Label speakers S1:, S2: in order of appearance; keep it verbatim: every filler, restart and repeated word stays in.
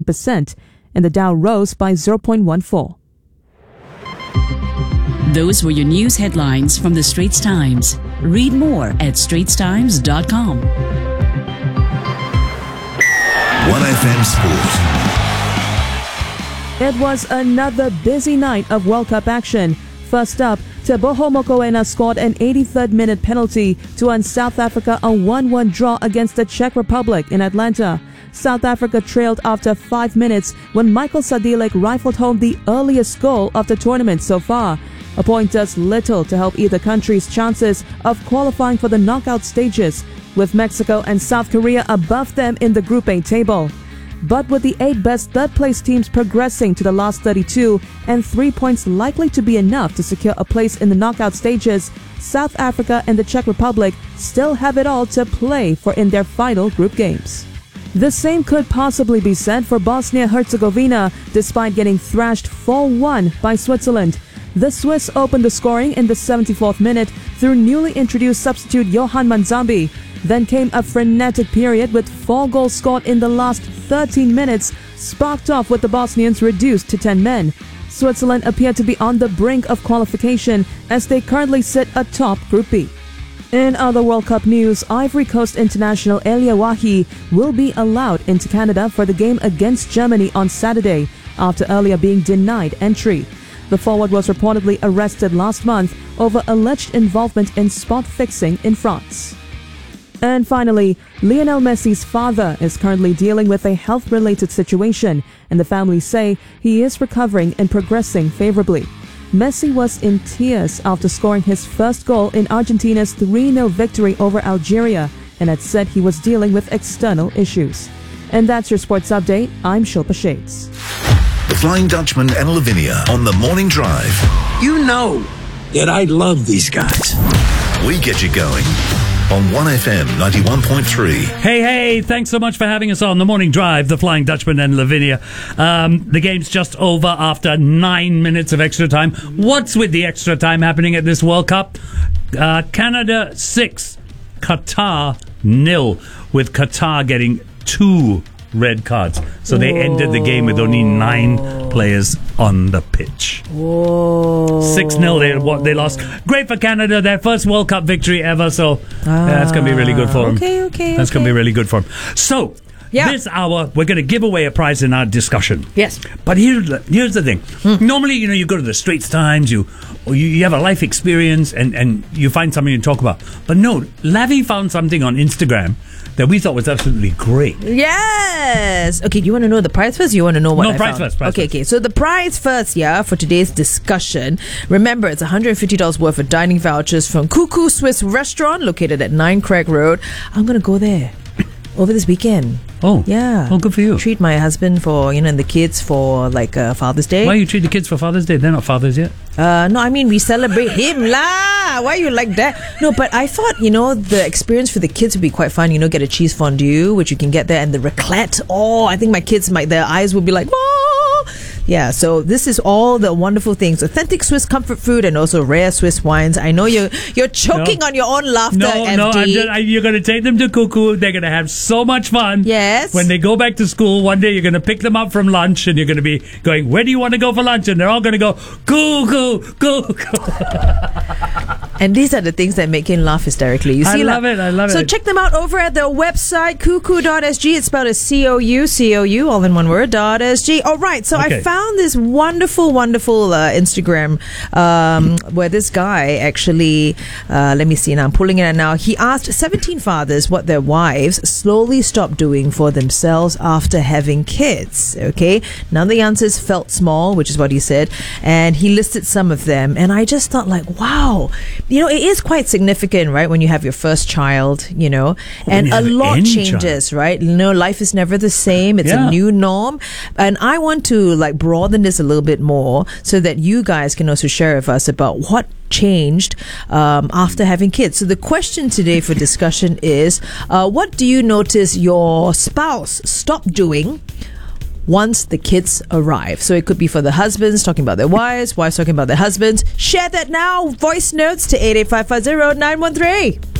S1: percent, and the Dow rose by zero point one four.
S2: Those were your news headlines from the Straits Times. Read more at straits times dot com.
S3: one F M Sport.
S1: It was another busy night of World Cup action. First up, Teboho Mokoena scored an eighty-third minute penalty to earn South Africa a one one draw against the Czech Republic in Atlanta. South Africa trailed after five minutes when Michael Sadilek rifled home the earliest goal of the tournament so far. A point does little to help either country's chances of qualifying for the knockout stages, with Mexico and South Korea above them in the Group A table. But with the eight best third-place teams progressing to the last thirty-two and three points likely to be enough to secure a place in the knockout stages, South Africa and the Czech Republic still have it all to play for in their final group games. The same could possibly be said for Bosnia-Herzegovina, despite getting thrashed four one by Switzerland. The Swiss opened the scoring in the seventy-fourth minute through newly introduced substitute Johan Manzambi. Then came a frenetic period with four goals scored in the last thirteen minutes, sparked off with the Bosnians reduced to ten men. Switzerland appear to be on the brink of qualification as they currently sit atop Group B. In other World Cup news, Ivory Coast international Elia Wahi will be allowed into Canada for the game against Germany on Saturday after earlier being denied entry. The forward was reportedly arrested last month over alleged involvement in spot fixing in France. And finally, Lionel Messi's father is currently dealing with a health-related situation, and the family say he is recovering and progressing favorably. Messi was in tears after scoring his first goal in Argentina's three nil victory over Algeria and had said he was dealing with external issues. And that's your sports update. I'm Shilpa Shades.
S3: The Flying Dutchman and Lavinia on the Morning Drive.
S4: You know that I love these guys.
S3: We get you going on one F M ninety-one point three.
S5: Hey, hey, thanks so much for having us on the Morning Drive, the Flying Dutchman and Lavinia. Um, the game's just over after nine minutes of extra time. What's with the extra time happening at this World Cup? Uh, Canada six, Qatar nil, with Qatar getting two red cards. So they Whoa. ended the game with only nine players on the pitch. six nil they, what they lost. Great for Canada, their first World Cup victory ever. So ah, yeah, that's going to be really good for them.
S1: Okay, okay,
S5: That's
S1: okay.
S5: going to be really good for them. So,
S1: yeah.
S5: this hour, we're going to give away a prize in our discussion.
S1: Yes.
S5: But here's the, here's the thing. Hmm. Normally, you know, you go to the Straits Times, you or you, you have a life experience, and, and you find something to talk about. But no, Lavi found something on Instagram that we thought was absolutely great.
S6: Yes. Okay, do you want to know the prize first? Or you want to know what
S5: no,
S6: I
S5: prize
S6: found?
S5: first. Prize
S6: okay,
S5: first.
S6: okay. So the prize first, yeah, for today's discussion. Remember, it's one hundred fifty dollars worth of dining vouchers from Cuckoo Swiss Restaurant located at nine Craig Road. I'm going to go there over this weekend.
S5: Oh.
S6: Yeah.
S5: Oh, good for you.
S6: Treat my husband for, you know, and the kids for like uh, Father's Day.
S5: Why you treat the kids for Father's Day? They're not fathers yet.
S6: Uh, no, I mean, we celebrate him lah. Why you like that? No, but I thought, you know, the experience for the kids would be quite fun. You know, get a cheese fondue, which you can get there, and the raclette. Oh, I think my kids, might their eyes would be like, oh. Yeah, so this is all the wonderful things. Authentic Swiss comfort food and also rare Swiss wines. I know you're, you're choking
S5: no.
S6: on your own laughter,
S5: No,
S6: F D.
S5: no, I'm just, I, you're going to take them to Cuckoo. They're going to have so much fun.
S6: Yes.
S5: When they go back to school, one day you're going to pick them up from lunch and you're going to be going, where do you want to go for lunch? And they're all going to go, Cuckoo, Cuckoo.
S6: And these are the things that make him laugh hysterically. You see,
S5: I love
S6: like,
S5: it, I love
S6: so
S5: it.
S6: So check them out over at their website, cuckoo dot s g. It's spelled as C O U, C O U, all in one word, dot S G. All right, so
S5: Okay.
S6: I found this wonderful, wonderful uh, Instagram um, where this guy actually, uh, let me see now, I'm pulling it out now. He asked seventeen fathers what their wives slowly stopped doing for themselves after having kids. Okay, none of the answers felt small, which is what he said, and he listed some of them, and I just thought like, wow, you know, it is quite significant, right, when you have your first child, you know,
S5: When
S6: and
S5: you
S6: a
S5: have
S6: lot
S5: any
S6: changes, right? You know, life is never the same. It's
S5: Yeah.
S6: a new norm, and I want to like broaden this a little bit more so that you guys can also share with us about what changed um, after having kids. So the question today for discussion is, uh, what do you notice your spouse stopped doing once the kids arrive? So it could be for the husbands talking about their wives, wives talking about their husbands. Share that now. Voice notes to eight eight five five zero nine one three.